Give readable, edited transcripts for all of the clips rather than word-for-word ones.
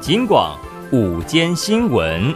警广午间新闻。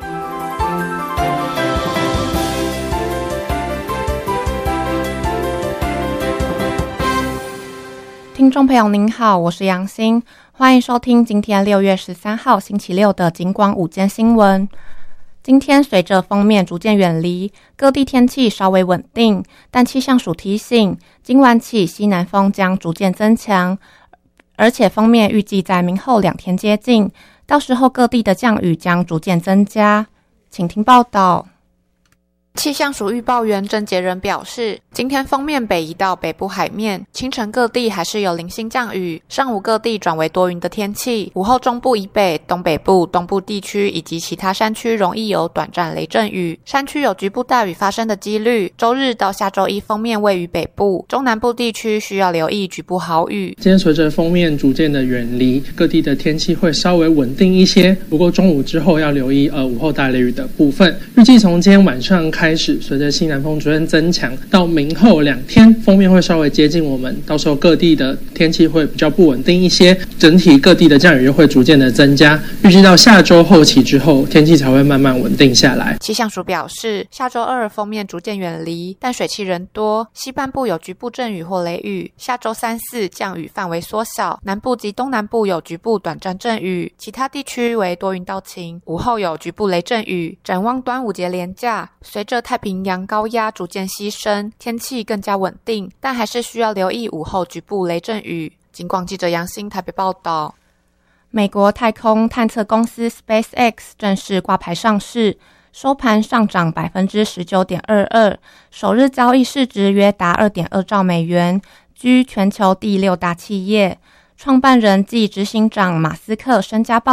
听众朋友您好，我是杨欣，欢迎收听今天6月13号星期六的警广午间新闻。今天随着锋面逐渐远离，各地天气稍微稳定，但气象署提醒，今晚起西南风将逐渐增强，而且锋面预计在明后2天接近，到时候各地的降雨将逐渐增加。请听报道。气象署预报员郑杰仁表示，今天锋面北移到北部海面，清晨各地还是有零星降雨，上午各地转为多云的天气，午后中部以北、东北部、东部地区以及其他山区容易有短暂雷阵雨，山区有局部大雨发生的几率。周日到下周一锋面位于北部，中南部地区需要留意局部豪雨。 今天随着锋面逐渐的远离，各地的天气会稍微稳定一些，不过中午之后要留意午后大雷雨的部分。预计从今天晚上开始，随着西南风逐渐增强，到明后2天锋面会稍微接近我们，到时候各地的天气会比较不稳定一些，整体各地的降雨又会逐渐的增加。预计到下周后期之后，天气才会慢慢稳定下来。 气象署表示，下周2锋面逐渐远离，但水汽仍多，西半部有局部阵雨或雷雨。下周3、4降雨范围缩小，南部及东南部有局部短暂阵雨，其他地区为多云到晴，午后有局部雷阵雨。展望端午节连假，随着太平洋高压逐渐西伸，天气更加稳定，但还是需要留意午后局部雷阵雨。警广记者杨欣台北报道。美国太空探测公司 SpaceX 正式挂牌上市，收盘上涨 19.22%， 首日交易市值约达 2.2 兆美元，居全球第6大企业。创办人暨执行长马斯克身家爆